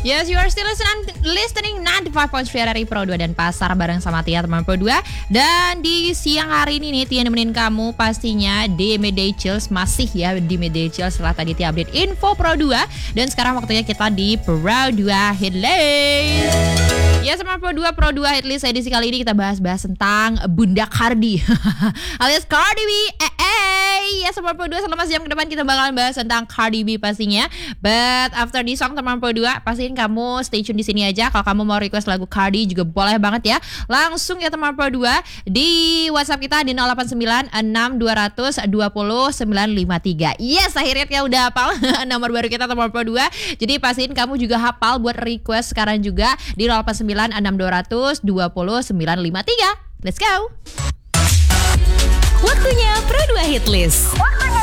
Yes, you are still listening 95.3 dari Pro 2 dan Pasar bareng sama Tia teman Pro 2. Dan di siang hari ini nih Tia nemenin kamu pastinya di Midday Chills, masih ya di Midday Chills setelah tadi Tia update info Pro 2. Dan sekarang waktunya kita di Pro 2 Hitlist. Ya sama Pro 2 Hitlist edisi kali ini kita bahas-bahas tentang Bunda Cardi alias Cardi B. Ya sama Pro 2 selama sejam ke depan kita bakalan bahas tentang Cardi B pastinya. But after this song teman Pro 2, pastiin kamu stay tune di sini aja. Kalau kamu mau request lagu Cardi juga boleh banget ya. Langsung ya teman Pro 2 di WhatsApp kita di 0896-200-20953. Yes, akhirnya ya udah hafal nomor baru kita teman Pro 2. Jadi pastiin kamu juga hafal buat request sekarang juga di 0896-200-20953. Let's go. Waktunya Pro 2 Hitlist.